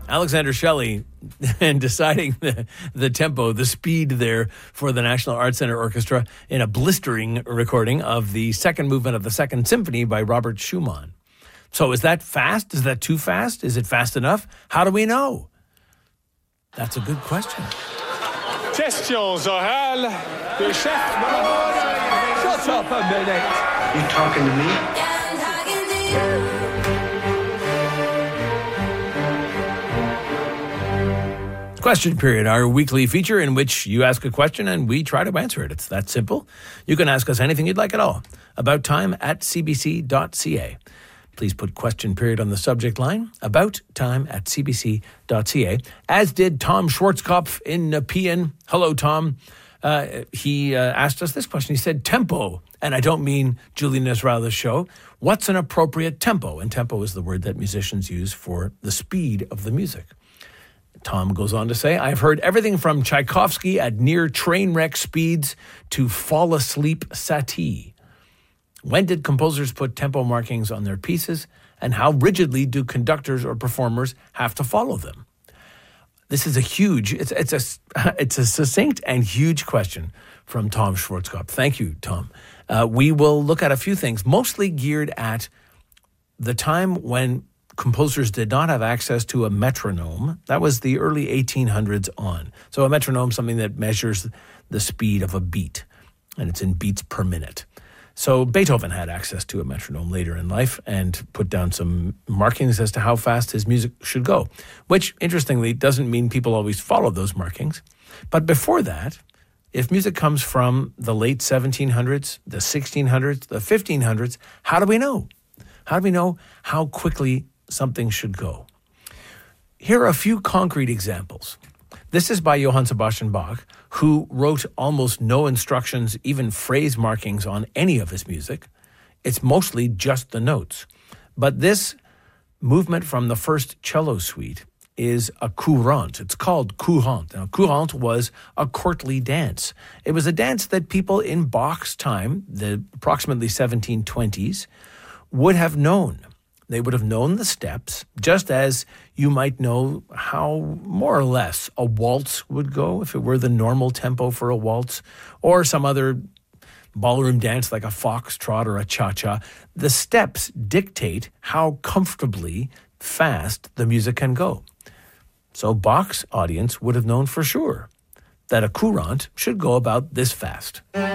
Alexander Shelley, and deciding the tempo, the speed there for the National Arts Centre Orchestra in a blistering recording of the second movement of the Second Symphony by Robert Schumann. So is that fast? Is that too fast? Is it fast enough? How do we know? That's a good question. Questions orales de chef. Shut up a minute. You talking to me? Question Period, our weekly feature in which you ask a question and we try to answer it. It's that simple. You can ask us anything you'd like at all. About time at cbc.ca. Please put Question Period on the subject line. About time at cbc.ca. As did Tom Schwarzkopf in Nepean. Hello, Tom. He asked us this question. He said, tempo. And I don't mean Julie Nasrallah's show. What's an appropriate tempo? And tempo is the word that musicians use for the speed of the music. Tom goes on to say, I've heard everything from Tchaikovsky at near train wreck speeds to fall asleep Satie. When did composers put tempo markings on their pieces, and how rigidly do conductors or performers have to follow them? This is a huge, it's a succinct and huge question from Tom Schwarzkopf. Thank you, Tom. We will look at a few things, mostly geared at the time when composers did not have access to a metronome. That was the early 1800s on. So a metronome, something that measures the speed of a beat, and it's in beats per minute. So Beethoven had access to a metronome later in life and put down some markings as to how fast his music should go, which, interestingly, doesn't mean people always follow those markings. But before that, if music comes from the late 1700s, the 1600s, the 1500s, how do we know? How do we know how quickly something should go? Here are a few concrete examples. This is by Johann Sebastian Bach, who wrote almost no instructions, even phrase markings on any of his music. It's mostly just the notes. But this movement from the first cello suite is a courante. It's called courante. Now, courante was a courtly dance. It was a dance that people in Bach's time, the approximately 1720s, would have known. They would have known the steps, just as you might know how, more or less, a waltz would go if it were the normal tempo for a waltz, or some other ballroom dance like a foxtrot or a cha-cha. The steps dictate how comfortably fast the music can go. So Bach's audience would have known for sure that a courante should go about this fast.